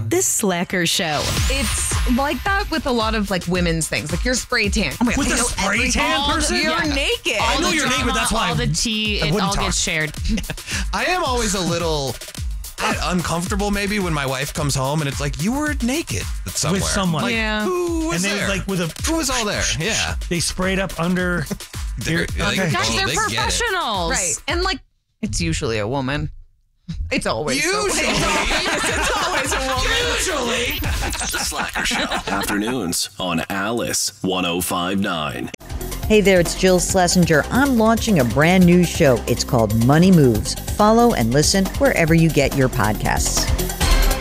The Slacker Show. It's like that with a lot of like women's things, like your spray tan. Oh my God, With the spray tan person? You're naked. I know you're naked, that's why all the tea, I it wouldn't all talk. gets shared. I am always a little uncomfortable maybe when my wife comes home and it's like, you were naked somewhere. with someone. Like, Yeah. who was And they there? like with a Who was all there? Yeah. they sprayed up under. They're, like, Okay. Guys, oh, they're they get it. professionals. Right. And like, it's usually a woman. It's always Usually. it's always a woman. Usually. The Slacker Show. Afternoons on Alice 105.9. Hey there, it's Jill Schlesinger. I'm launching a brand new show. It's called Money Moves. Follow and listen wherever you get your podcasts.